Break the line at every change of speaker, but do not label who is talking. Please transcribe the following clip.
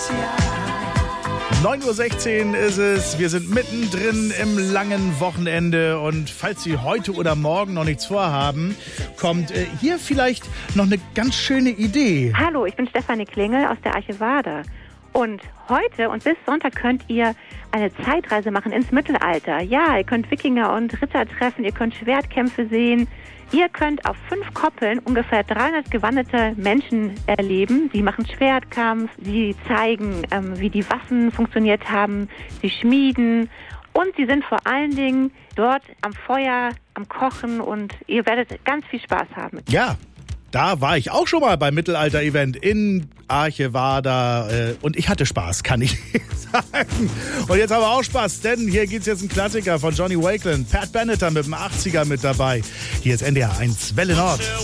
9:16 Uhr ist es. Wir sind mittendrin im langen Wochenende. Und falls Sie heute oder morgen noch nichts vorhaben, kommt hier vielleicht noch eine ganz schöne Idee.
Hallo, ich bin Stefanie Klingel aus der Arche Warder. Und heute und bis Sonntag könnt ihr eine Zeitreise machen ins Mittelalter. Ja, ihr könnt Wikinger und Ritter treffen, ihr könnt Schwertkämpfe sehen. Ihr könnt auf 5 Koppeln ungefähr 300 gewandete Menschen erleben. Sie machen Schwertkampf, sie zeigen, wie die Waffen funktioniert haben, sie schmieden und sie sind vor allen Dingen dort am Feuer, am Kochen und ihr werdet ganz viel Spaß haben.
Ja, da war ich auch schon mal beim Mittelalter-Event in Arche Warder und ich hatte Spaß, kann ich sagen. Und jetzt haben wir auch Spaß, denn hier gibt's jetzt einen Klassiker von Johnny Wakeland, Pat Benatar mit dem 80er mit dabei. Hier ist NDR 1 Welle Nord.